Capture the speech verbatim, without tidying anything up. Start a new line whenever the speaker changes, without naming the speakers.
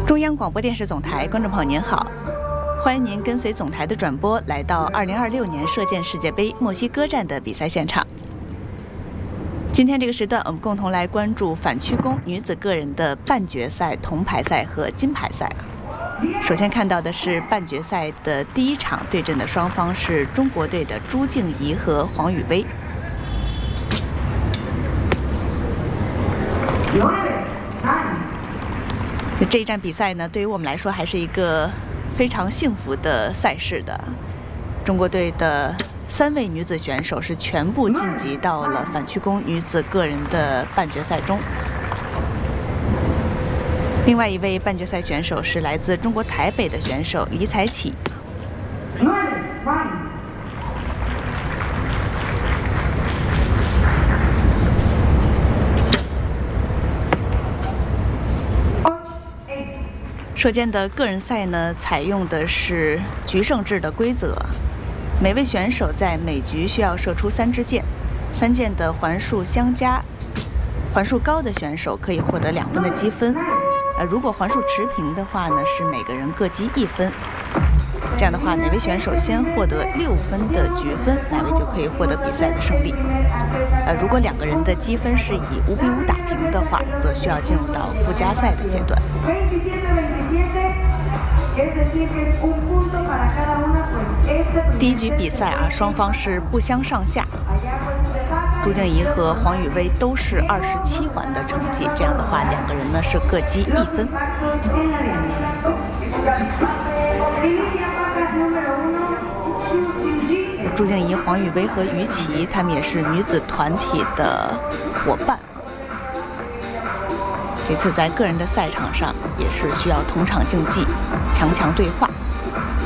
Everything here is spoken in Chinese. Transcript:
中央广播电视总台观众朋友您好，欢迎您跟随总台的转播来到二零二六年射箭世界杯墨西哥站的比赛现场。今天这个时段，我们共同来关注反曲弓女子个人的半决赛、铜牌赛和金牌赛。首先看到的是半决赛的第一场对阵的双方是中国队的朱静怡和黄雨薇。这一站比赛呢，对于我们来说还是一个非常幸福的赛事的。中国队的三位女子选手是全部晋级到了反曲弓女子个人的半决赛中。另外一位半决赛选手是来自中国台北的选手李彩启。射箭的个人赛呢，采用的是局胜制的规则，每位选手在每局需要射出三支箭，三箭的环数相加，环数高的选手可以获得两分的积分。呃，如果环数持平的话呢，是每个人各积一分。这样的话，哪位选手先获得六分的局分，哪位就可以获得比赛的胜利。呃，如果两个人的积分是以五比五打平的话，则需要进入到附加赛的阶段。第一局比赛啊，双方是不相上下。朱静怡和黄雨薇都是二十七环的成绩，这样的话，两个人呢是各积一分。朱静怡、黄雨薇和于琦，他们也是女子团体的伙伴。这次在个人的赛场上也是需要同场竞技，强强对话。